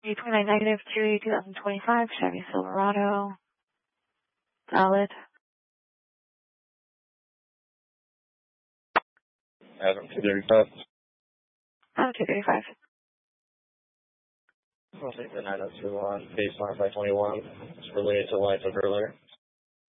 29 negative 2025 Chevy Silverado. Valid. Adam 235. Adam 235. I'll take the 902 on baseline 521. It's related to lights of earlier.